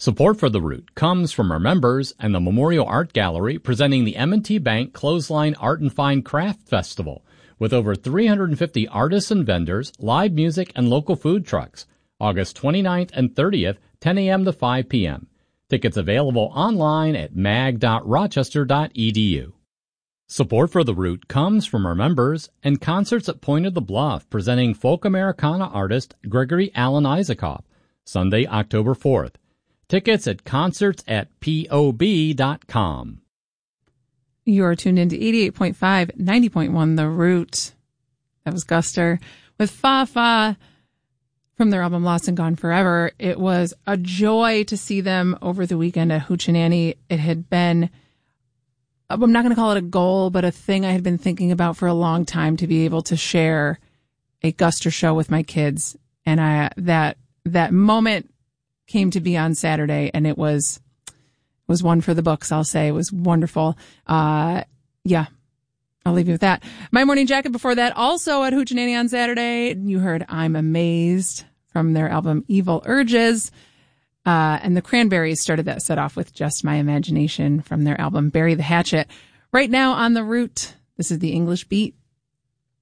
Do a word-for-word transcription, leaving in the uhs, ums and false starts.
Support for The Root comes from our members and the Memorial Art Gallery presenting the M and T Bank Clothesline Art and Fine Craft Festival with over three hundred fifty artists and vendors, live music, and local food trucks. August twenty-ninth and thirtieth, ten a.m. to five p.m. Tickets available online at mag dot rochester dot e d u. Support for The Root comes from our members and concerts at Point of the Bluff presenting folk Americana artist Gregory Alan Isaacoff, Sunday, October fourth. Tickets at concerts at p o b dot com. You are tuned into eighty-eight point five, ninety point one The Root. That was Guster with Fa Fa from their album Lost and Gone Forever. It was a joy to see them over the weekend at Hoochie It had been, I'm not going to call it a goal, but a thing I had been thinking about for a long time to be able to share a Guster show with my kids. And I that that moment came to be on Saturday, and it was was one for the books, I'll say. It was wonderful. Uh, yeah, I'll leave you with that. My Morning Jacket before that, also at Hoochie on Saturday. You heard I'm Amazed from their album Evil Urges. Uh, and the Cranberries started that set off with Just My Imagination from their album Bury the Hatchet. Right now on The Root, this is the English Beat.